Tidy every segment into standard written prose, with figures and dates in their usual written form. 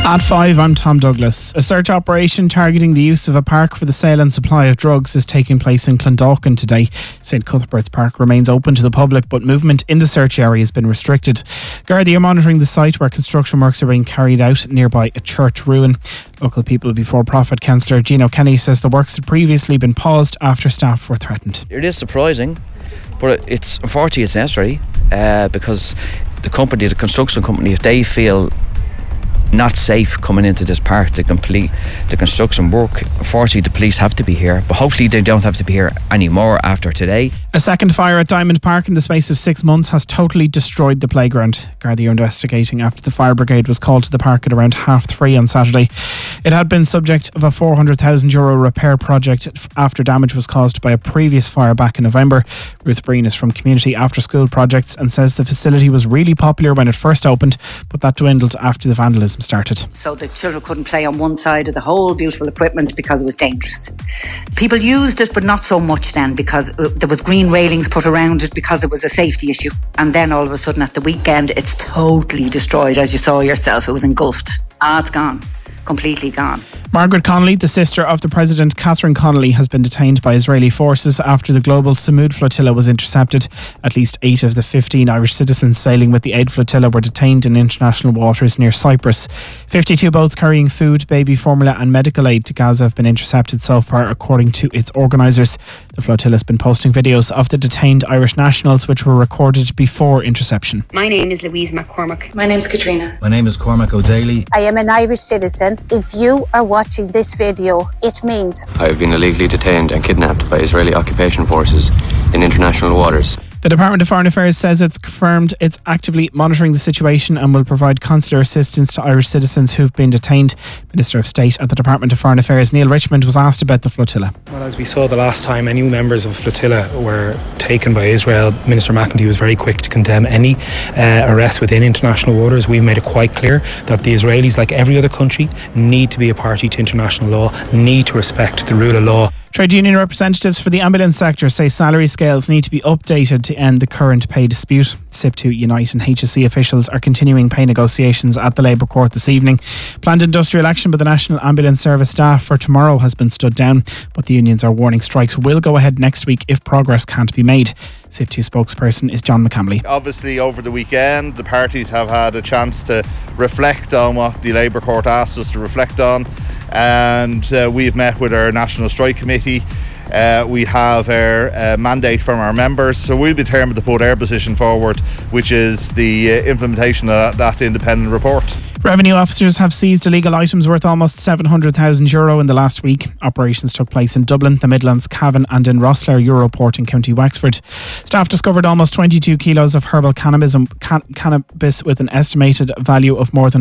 At 5, I'm Tom Douglas. A search operation targeting the use of a park for the sale and supply of drugs is taking place in Clondalkin today. St Cuthbert's Park remains open to the public, but movement in the search area has been restricted. Gardaí are monitoring the site where construction works are being carried out nearby a church ruin. Local People Before Profit councillor Gino Kenny says the works had previously been paused after staff were threatened. It is surprising, but unfortunately it's necessary because the construction company, if they feel not safe coming into this park to complete the construction work, unfortunately the police have to be here, but hopefully they don't have to be here anymore after today. A second fire at Diamond Park in the space of 6 months has totally destroyed the playground. Gardaí are investigating after the fire brigade was called to the park at around 3:30 on Saturday. It had been subject of a €400,000 repair project after damage was caused by a previous fire back in November. Ruth Breen is from Community After School Projects and says the facility was really popular when it first opened, but that dwindled after the vandalism started. So the children couldn't play on one side of the whole beautiful equipment because it was dangerous. People used it, but not so much then, because there was green railings put around it because it was a safety issue. And then all of a sudden at the weekend, it's totally destroyed, as you saw yourself. It was engulfed. It's gone. Completely gone. Margaret Connolly, the sister of the President Catherine Connolly, has been detained by Israeli forces after the global Samud flotilla was intercepted. At least 8 of the 15 Irish citizens sailing with the aid flotilla were detained in international waters near Cyprus. 52 boats carrying food, baby formula and medical aid to Gaza have been intercepted so far, according to its organisers. The flotilla has been posting videos of the detained Irish nationals, which were recorded before interception. My name is Louise McCormack. My name's Katrina. My name is Cormac O'Daly. I am an Irish citizen. If you are watching this video, it means I have been illegally detained and kidnapped by Israeli occupation forces in international waters. The Department of Foreign Affairs says it's confirmed it's actively monitoring the situation and will provide consular assistance to Irish citizens who've been detained. Minister of State at the Department of Foreign Affairs, Neil Richmond, was asked about the flotilla. Well, as we saw the last time any members of flotilla were taken by Israel, Minister McEntee was very quick to condemn any arrest within international waters. We've made it quite clear that the Israelis, like every other country, need to be a party to international law, need to respect the rule of law. Trade union representatives for the ambulance sector say salary scales need to be updated to end the current pay dispute. SIP2, Unite and HSE officials are continuing pay negotiations at the Labour Court this evening. Planned industrial action by the National Ambulance Service staff for tomorrow has been stood down, but the unions are warning strikes will go ahead next week if progress can't be made. SIP2 spokesperson is John McCamley. Obviously, over the weekend, the parties have had a chance to reflect on what the Labour Court asked us to reflect on, and we've met with our National Strike Committee. We have our mandate from our members, so we'll be determined to put our position forward, which is the implementation of that independent report. Revenue officers have seized illegal items worth almost €700,000 in the last week. Operations took place in Dublin, the Midlands, Cavan and in Rosslare Europort in County Wexford. Staff discovered almost 22 kilos of herbal cannabis with an estimated value of more than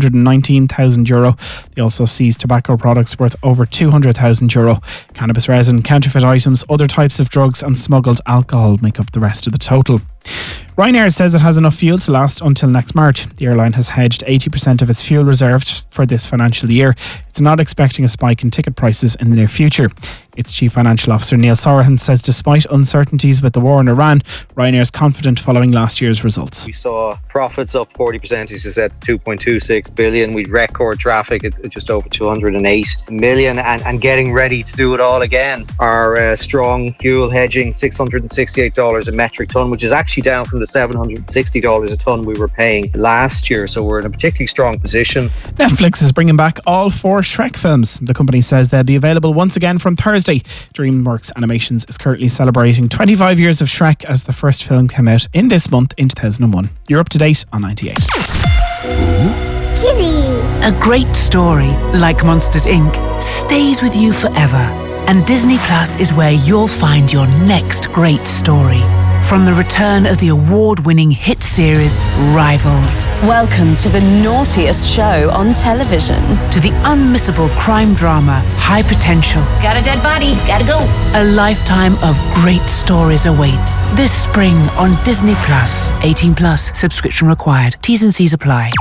€419,000. They also seized tobacco products worth over €200,000. Cannabis resin, counterfeit items, other types of drugs and smuggled alcohol make up the rest of the total. Ryanair says it has enough fuel to last until next March. The airline has hedged 80% of its fuel reserved for this financial year. It's not expecting a spike in ticket prices in the near future. Its Chief Financial Officer Neil Sorahan says despite uncertainties with the war in Iran, Ryanair is confident following last year's results. We saw profits up 40%, as you said, to 2.26 billion. We'd record traffic at just over 208 million and getting ready to do it all again. Our strong fuel hedging, $668 a metric tonne, which is actually down from the $760 a tonne we were paying last year. So we're in a particularly strong position. Netflix is bringing back all 4 Shrek films. The company says they'll be available once again from Thursday. DreamWorks Animations is currently celebrating 25 years of Shrek as the first film came out in this month in 2001. You're up to date on 98. Kitty. A great story, like Monsters Inc., stays with you forever. And Disney Plus is where you'll find your next great story. From the return of the award-winning hit series Rivals. Welcome to the naughtiest show on television. To the unmissable crime drama High Potential. Got a dead body, gotta go. A lifetime of great stories awaits this spring on Disney Plus. 18 plus, subscription required. T's and C's apply.